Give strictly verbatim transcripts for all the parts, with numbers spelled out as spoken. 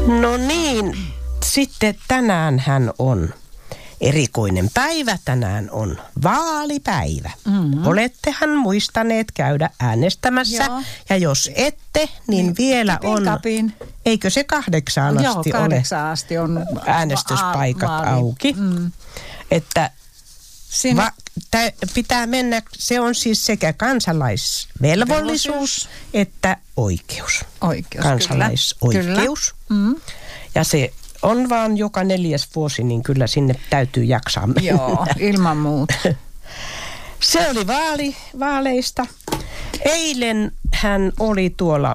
No niin, sitten tänään hän on erikoinen päivä. Tänään on vaalipäivä. Mm-hmm. Olettehan muistaneet käydä äänestämässä. Joo. Ja jos ette, niin, niin vielä on... Kapin. Eikö se kahdeksaan asti Joo, ole kahdeksan asti on äänestyspaikat vaali. auki. Mm. Että Sinne... va, tä, pitää mennä, se on siis sekä kansalaisvelvollisuus että oikeus. Oikeus, Kansalaisoikeus. Kyllä. Mm. Ja se on vaan joka neljäs vuosi, niin kyllä sinne täytyy jaksaa mennä. Joo, ilman muuta. Se oli vaali, vaaleista. Eilen hän oli tuolla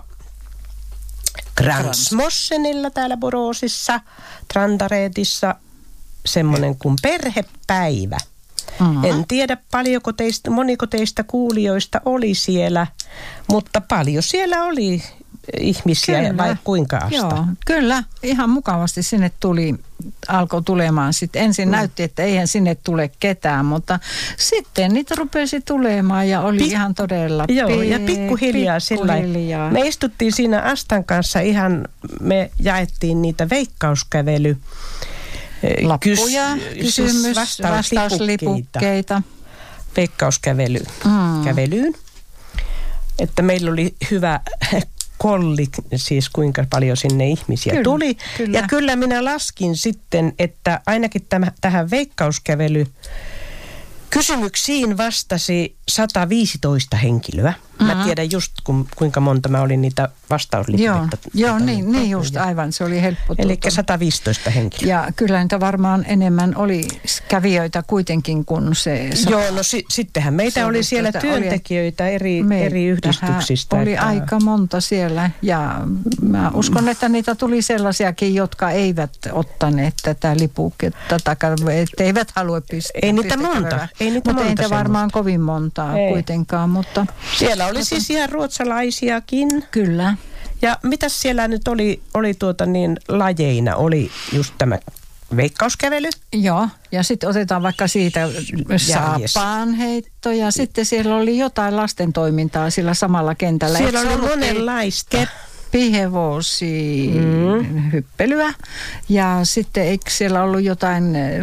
Gransmossenilla täällä Borosissa, Trandaretissa, semmoinen kuin perhepäivä. Mm-hmm. En tiedä paljonko teistä, moniko teistä kuulijoista oli siellä, mutta paljon siellä oli ihmisiä, kyllä. Vai kuinka asta? Joo, kyllä, ihan mukavasti sinne tuli, alkoi tulemaan. Sitten ensin mm. näytti, että eihän sinne tule ketään, mutta sitten niitä rupesi tulemaan ja oli Pik- ihan todella... Joo, pi- ja pikkuhiljaa sillä me istuttiin siinä Astan kanssa ihan, me jaettiin niitä veikkauskävely... Lappuja, kys- kysymys, vastauslipukkeita. Veikkauskävely, mm. kävelyyn. Että meillä oli hyvä... kolli, siis kuinka paljon sinne ihmisiä kyllä, tuli. Kyllä. Ja kyllä minä laskin sitten, että ainakin täm, tähän veikkauskävely kysymyksiin vastasi sata viisitoista henkilöä. Mä mm-hmm. tiedän just kun, kuinka monta mä olin niitä vastauslippuja. Joo, joo niin, niin just aivan, se oli helppo. Eli sata viisitoista henkilöä. Ja kyllä niitä varmaan enemmän oli kävijöitä kuitenkin kuin se... Joo, no si- sittenhän meitä oli siellä työntekijöitä oli, eri, eri yhdistyksistä. Oli että... aika monta siellä ja mä uskon, että niitä tuli sellaisiakin, jotka eivät ottaneet tätä lipuketta, tai eivät halua pistää. Ei niitä monta. Ei niitä mutta monta ei varmaan kovin montaa ei. Kuitenkaan, mutta... Siellä oli siis ihan ruotsalaisiakin. Kyllä. Ja mitäs siellä nyt oli, oli tuota niin lajeina? Oli just tämä veikkauskävely. Joo, ja sitten otetaan vaikka siitä saappaanheitto ja sitten siellä oli jotain lasten toimintaa sillä samalla kentällä. Siellä oli monenlaista. Pihevoosi mm. hyppelyä ja sitten eikö siellä ollut jotain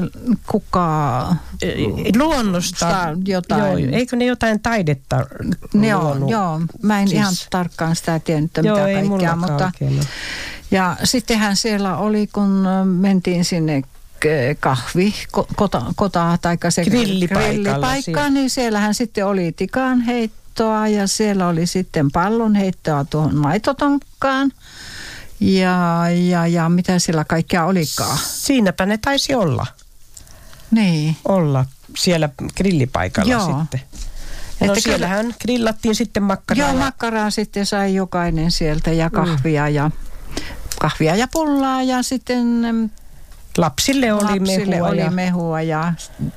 kukaa luonnosta jotain. Joo, eikö ne jotain taidetta joo, joo, mä en siis... ihan tarkkaan sitä tiennyt, mitä joo, kaikkea, mutta ja sittenhän siellä oli, kun mentiin sinne kahvi, kota, kota tai se grillipaikka, niin siellähän sitten oli tikanheitto. Ja siellä oli sitten pallonheittoa tuohon maitotonkkaan. Ja, ja, ja mitä siellä kaikkea olikaan? Siinäpä ne taisi olla. Niin. Olla siellä grillipaikalla joo. Sitten. No että siellähän kyllä... grillattiin sitten makkaraa. Joo, makkaraa sitten sai jokainen sieltä ja kahvia, mm. ja, kahvia ja pullaa ja sitten... Lapsille oli Lapsille mehua. oli ja... mehua ja,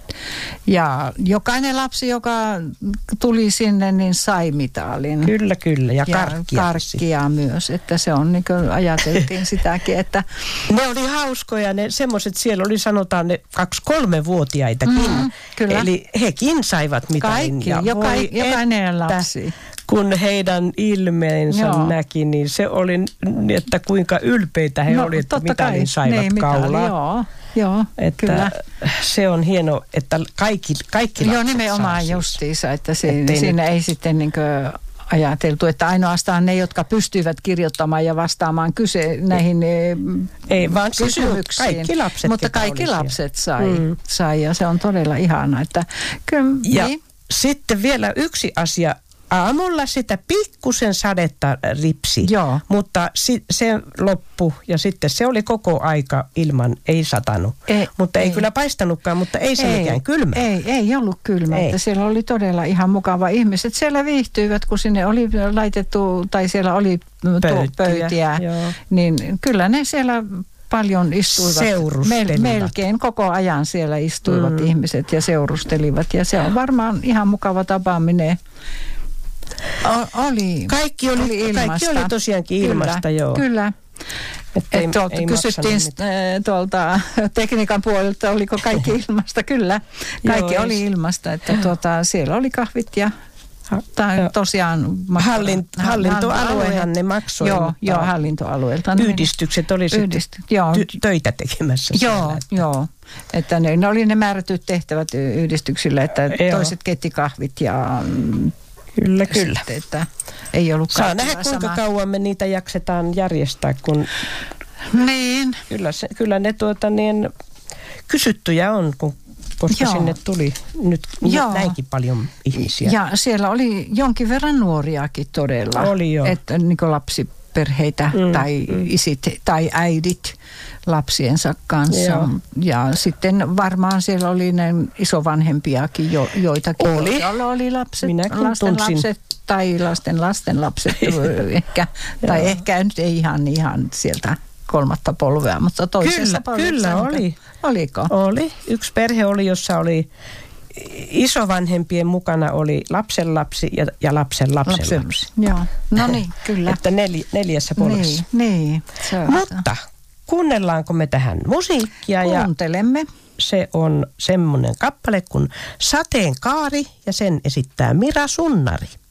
ja jokainen lapsi, joka tuli sinne, niin sai mitalin. Kyllä, kyllä. Ja, ja karkkia. karkkia myös, että se on niin kuin ajateltiin sitäkin, että... Ne oli hauskoja, ne semmoiset, siellä oli sanotaan ne kaksi-kolmevuotiaitakin. Mm, kyllä. Eli hekin saivat mitalin. Kaikki, ja joka, jokainen lapsi. Kun heidän ilmeensä joo. näki, niin se oli, että kuinka ylpeitä he no, olivat, että mitalin saivat ne, kaulaa. Joo, joo, että kyllä. Se on hieno, että kaikki, kaikki lapset joo, nimenomaan saa justiinsa, että siinä, siinä ei sitten niin kuin ajateltu, että ainoastaan ne, jotka pystyivät kirjoittamaan ja vastaamaan kyse, näihin ei, vaan kysymyksiin. Kaikki lapset, mutta kaikki lapset sai, mm. sai ja se on todella ihana. Että, kyllä, ja niin. Sitten vielä yksi asia. Aamulla sitä pikkusen sadetta ripsi, joo. mutta si- se loppui ja sitten se oli koko aika ilman, ei satanut. Ei, mutta ei, ei kyllä paistanutkaan, mutta ei se ei, mikään kylmä. Ei, ei ollut kylmä, ei. Että siellä oli todella ihan mukava. Ihmiset siellä viihtyivät, kun sinne oli laitettu, tai siellä oli pöytiä, pöytiä niin kyllä ne siellä... Paljon istuivat, Mel, melkein koko ajan siellä istuivat mm. ihmiset ja seurustelivat. Ja se on varmaan ihan mukava tapaaminen. O, oli, kaikki, oli, oli kaikki oli tosiaankin ilmasta, kyllä, joo. Kyllä. Ei, tuolta ei kysyttiin tuolta tekniikan puolelta, oliko kaikki ilmasta. Kyllä, kaikki joo, oli ilmasta. Että tuota, siellä oli kahvit ja Tai tosiaan Hallin, hallintoaluehan ne maksoi. Joo, joo hallintoalueelta. Yhdistykset oli Yhdist, sitten joo. Ty- töitä tekemässä. Joo, siellä, että. joo. Että ne, ne oli ne määrätyt tehtävät yhdistyksillä, että joo. toiset keitti kahvit ja... Kyllä, kyllä. Sitten, että ei ollut saa nähdä, kuinka sama. kauan me niitä jaksetaan järjestää, kun... Niin. Kyllä, se, kyllä ne tuota niin, kysyttyjä on, kun, koska joo. sinne tuli nyt joo. näinkin paljon ihmisiä. Ja siellä oli jonkin verran nuoriakin todella. Oli joo. Että niin kuin lapsiperheitä mm, tai mm. isit tai äidit lapsiensa kanssa. Joo. Ja sitten varmaan siellä oli ne isovanhempiakin jo, joitakin. Oli. Joilla oli lapset, Minäkin lasten tunsin. lapset tai lasten lasten lapset. ehkä, tai ehkä nyt ei ihan, ihan sieltä kolmatta polvea, mutta toisessa polvessa. Kyllä, oli. Oliko? Oli. Yksi perhe oli, jossa oli isovanhempien mukana oli lapsenlapsi ja, ja lapsen lapsenlapsi. Joo, no niin, kyllä. Että nel, neljässä polvessa. Niin, niin. Mutta kuunnellaanko me tähän musiikkia? Kuuntelemme. Ja se on semmoinen kappale kuin Sateenkaari ja sen esittää Mira Sunnari.